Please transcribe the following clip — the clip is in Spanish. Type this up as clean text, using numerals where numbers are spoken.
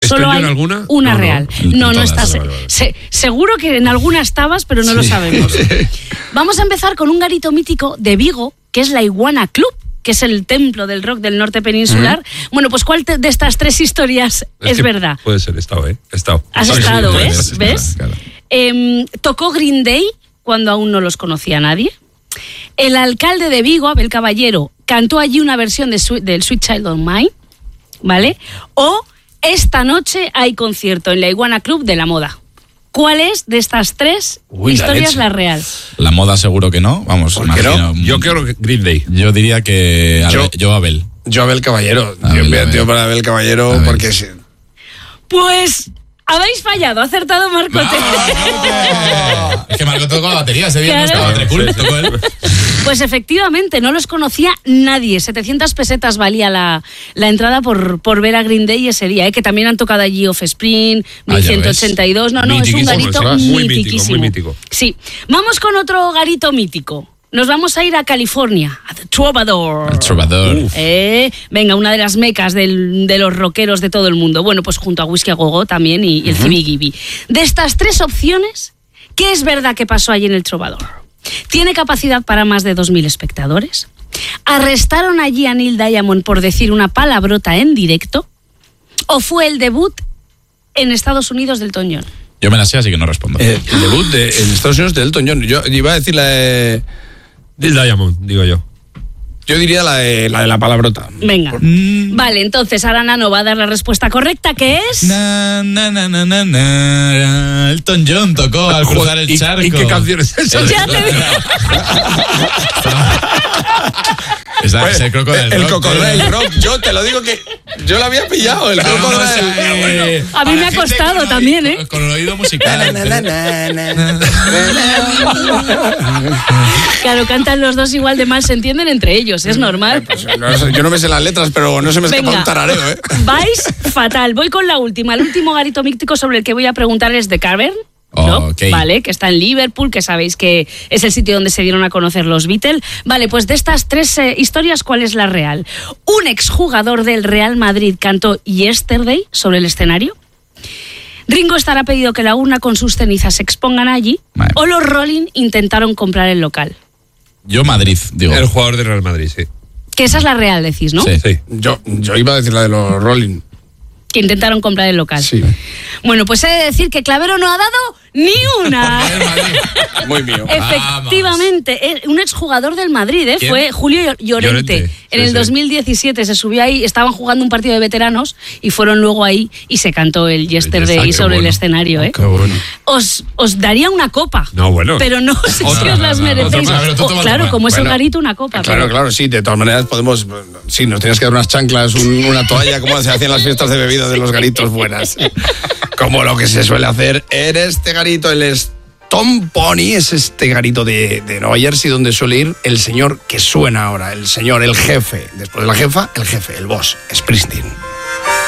Solo hay alguna? una real. No estás. Vale. Seguro que en alguna estabas, pero no lo sabemos. Vamos a empezar con un garito mítico de Vigo, que es la Iguana Club, que es el templo del rock del norte peninsular. Bueno, pues ¿cuál de estas tres historias es verdad? Puede ser, he estado. Has estado, sí, ¿ves? Claro. Tocó Green Day cuando aún no los conocía nadie. El alcalde de Vigo, Abel Caballero, cantó allí una versión del Sweet Child of Mine, ¿vale? O esta noche hay concierto en la Iguana Club de la Moda. ¿Cuál es de estas tres historias la real? La Moda seguro que no, vamos, imagino. Yo creo que Green Day. Yo diría que yo Abel. Yo Abel Caballero. Abel, yo me tío para Abel Caballero Abel. porque... Pues habéis fallado, ha acertado Marcote. Es que Marco tocó la batería, ese día Claro. no estaba cool, tocó él. Pues efectivamente, no los conocía nadie. 700 pesetas valía la entrada por ver a Green Day ese día, que también han tocado allí Offspring, 1182. No, es un Mitiquísimo, garito muy mitiquísimo. muy mítico. Sí. Vamos con otro garito mítico. Nos vamos a ir a California, a The Troubadour. El Trovador. Venga, una de las mecas de los rockeros de todo el mundo. Bueno, pues junto a Whisky a Go-Go también y el Zibi-Gibi. De estas tres opciones, ¿qué es verdad que pasó allí en el Troubadour? ¿Tiene capacidad para más de 2.000 espectadores? ¿Arrestaron allí a Neil Diamond por decir una palabrota en directo? ¿O fue el debut en Estados Unidos del Elton John? Yo me la sé, así que no respondo. El debut en Estados Unidos de Elton John. Yo iba a decir la de... Neil Diamond, digo yo. Yo diría la de la palabrota. Venga. Vale, entonces ahora Nano va a dar la respuesta correcta, que es... Elton John tocó al cruzar el charco. ¿Y qué canción es esa? Ya te digo. Es el Crocodile El Rock. Crocodile Rock. Yo te lo digo que yo lo había pillado. El Crocodile. A mí me ha costado también, ¿eh? Con el oído musical. Claro, cantan los dos igual de mal, se entienden entre ellos, es normal. Yo no me sé las letras, pero no se me escapa un tarareo, ¿eh? Vais fatal. Voy con la última. El último garito mítico sobre el que voy a preguntar es The Cavern. ¿No? Okay. Vale, que está en Liverpool, que sabéis que es el sitio donde se dieron a conocer los Beatles. Vale, pues de estas tres historias, ¿cuál es la real? Un exjugador del Real Madrid cantó Yesterday sobre el escenario. Ringo Starr ha pedido que la urna con sus cenizas se expongan allí. Vale. O los Rolling intentaron comprar el local. Yo Madrid, digo. El jugador del Real Madrid, sí. Que esa es la real, decís, ¿no? Sí. Sí. Yo iba a decir la de los Rolling. Que intentaron comprar el local. Sí. Bueno, pues he de decir que Clavero no ha dado ni una. Muy mío. Efectivamente, un exjugador del Madrid, ¿Quién? fue Julio Llorente. En el 2017 se subió ahí, estaban jugando un partido de veteranos y fueron luego ahí y se cantó el Yesterday Qué sobre el bueno. escenario. Qué bueno. Os daría una copa. No, bueno. Pero no sé si Otra, os las no, merecéis. otra, pero tú tomas Claro, una. como es el Bueno, garito, una copa. Claro, pero- claro, sí. De todas maneras podemos... Sí, nos tenías que dar unas chanclas, una toalla, como se hacían en las fiestas de bebida de los garitos buenas. Como lo que se suele hacer en este garito, el Stone Pony, es este garito de Nueva Jersey donde suele ir el señor que suena ahora, el señor, el jefe. Después de la jefa, el jefe, el boss, Springsteen.